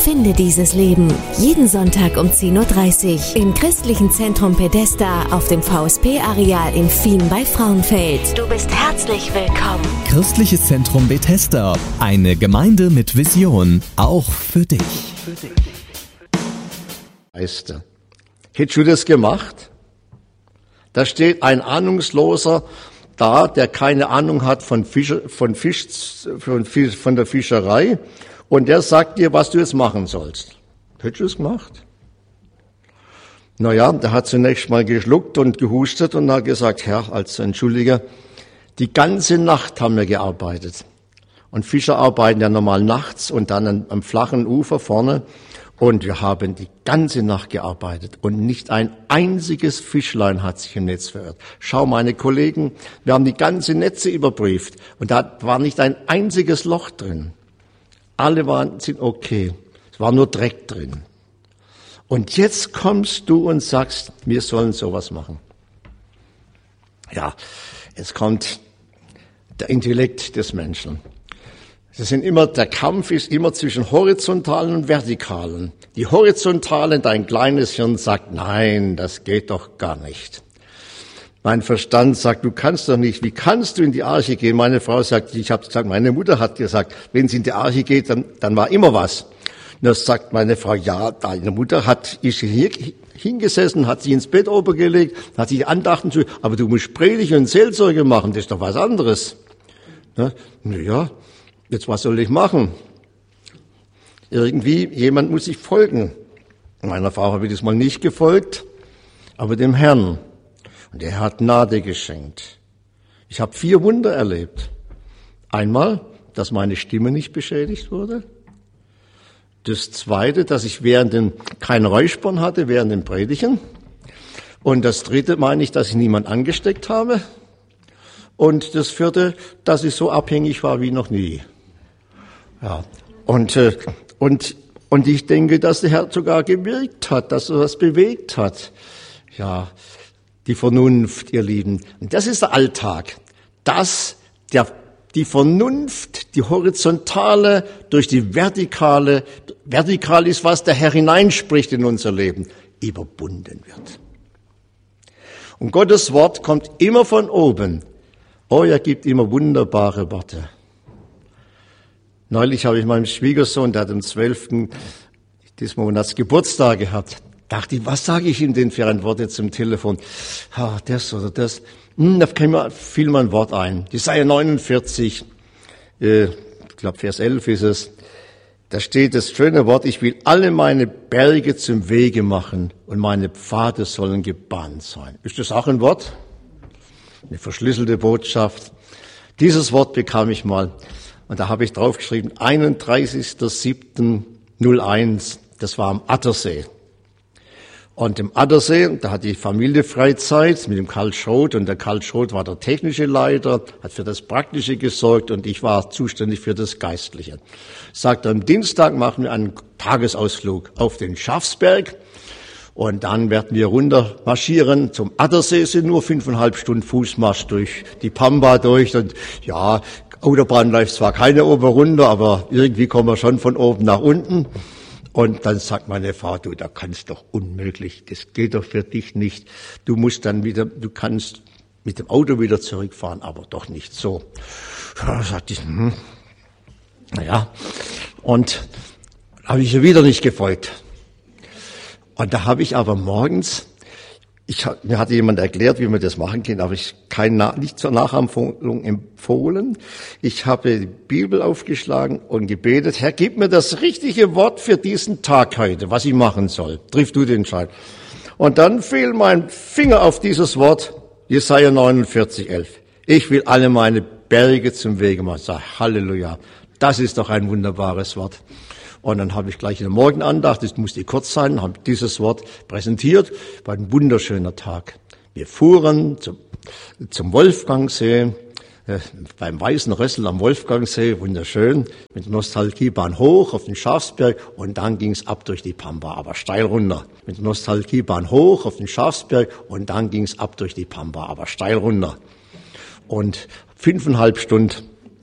Finde dieses Leben. Jeden Sonntag um 10.30 Uhr im Christlichen Zentrum Bethesda auf dem VSP-Areal in Fien bei Frauenfeld. Du bist herzlich willkommen. Christliches Zentrum Bethesda. Eine Gemeinde mit Vision. Auch für dich. Hättest du das gemacht? Da steht ein Ahnungsloser da, der keine Ahnung hat von der Fischerei, und der sagt dir, was du jetzt machen sollst. Hättest du es gemacht? Naja, der hat zunächst mal geschluckt und gehustet und hat gesagt, Herr, also entschuldige, die ganze Nacht haben wir gearbeitet. Und Fischer arbeiten ja normal nachts und dann am flachen Ufer vorne. Und wir haben die ganze Nacht gearbeitet und nicht ein einziges Fischlein hat sich im Netz verirrt. Schau, meine Kollegen, wir haben die ganze Netze überprüft und da war nicht ein einziges Loch drin. Alle sind okay. Es war nur Dreck drin. Und jetzt kommst du und sagst, wir sollen sowas machen. Ja, jetzt kommt der Intellekt des Menschen. Der Kampf ist immer zwischen horizontalen und vertikalen. Die horizontale, dein kleines Hirn sagt, nein, das geht doch gar nicht. Mein Verstand sagt, du kannst doch nicht, wie kannst du in die Arche gehen? Meine Frau sagt, ich habe gesagt, meine Mutter hat gesagt, wenn sie in die Arche geht, dann war immer was. Und das sagt meine Frau, ja, deine Mutter ist hier hingesessen, hat sich ins Bett oben gelegt, hat sich Andachten zu, aber du musst Predigen und Seelsorge machen, das ist doch was anderes. Ja. Jetzt, was soll ich machen? Irgendwie, jemand muss sich folgen. Meiner Frau habe ich das mal nicht gefolgt, aber dem Herrn. Und er hat Gnade geschenkt. Ich habe 4 Wunder erlebt. Einmal, dass meine Stimme nicht beschädigt wurde. Das Zweite, dass ich kein Räuspern hatte während dem Predigen. Und das Dritte meine ich, dass ich niemand angesteckt habe. Und das Vierte, dass ich so abhängig war wie noch nie. Ja, und ich denke, dass der Herr sogar gewirkt hat, dass er was bewegt hat. Ja, die Vernunft, ihr Lieben. Und das ist der Alltag. Die Vernunft, die horizontale durch die vertikal ist, was der Herr hineinspricht in unser Leben, überbunden wird. Und Gottes Wort kommt immer von oben. Oh, er gibt immer wunderbare Worte. Neulich habe ich meinem Schwiegersohn, der hat am 12. des Monats Geburtstag gehabt, dachte ich, was sage ich ihm denn für ein Wort jetzt im Telefon? Das oder das. Da fiel mir ein Wort ein. Jesaja 49, ich glaube Vers 11 ist es. Da steht das schöne Wort, ich will alle meine Berge zum Wege machen und meine Pfade sollen gebahnt sein. Ist das auch ein Wort? Eine verschlüsselte Botschaft. Dieses Wort bekam ich mal. Und da habe ich draufgeschrieben, 31.07.01, das war am Attersee. Und im Attersee, da hat die Familie Freizeit mit dem Karl Schroth, und der Karl Schroth war der technische Leiter, hat für das Praktische gesorgt und ich war zuständig für das Geistliche. Sagt er, am Dienstag machen wir einen Tagesausflug auf den Schafsberg und dann werden wir runter marschieren. Zum Attersee sind nur 5,5 Stunden Fußmarsch durch die Pampa durch und ja, Autobahn läuft zwar keine oben runter, aber irgendwie kommen wir schon von oben nach unten. Und dann sagt meine Frau, du, da kannst doch unmöglich, das geht doch für dich nicht. Du kannst mit dem Auto wieder zurückfahren, aber doch nicht so. Ja, sagte ich, naja. Und habe ich ihr wieder nicht gefolgt. Und da habe ich aber morgens, mir hatte jemand erklärt, wie man das machen kann, aber ich nicht zur Nachahmung empfohlen. Ich habe die Bibel aufgeschlagen und gebetet, Herr, gib mir das richtige Wort für diesen Tag heute, was ich machen soll. Triff du den Entscheid. Und dann fiel mein Finger auf dieses Wort, Jesaja 49,11. Ich will alle meine Berge zum Wege machen. Sag, Halleluja. Das ist doch ein wunderbares Wort. Und dann habe ich gleich in der Morgenandacht, das musste kurz sein, habe dieses Wort präsentiert. War ein wunderschöner Tag. Wir fuhren zum Wolfgangsee, beim Weißen Rössel am Wolfgangsee, wunderschön, mit der Nostalgiebahn hoch auf den Schafsberg und dann ging's ab durch die Pampa, aber steil runter. Mit der Nostalgiebahn hoch auf den Schafsberg und dann ging's ab durch die Pampa, aber steil runter. Und 5,5 Stunden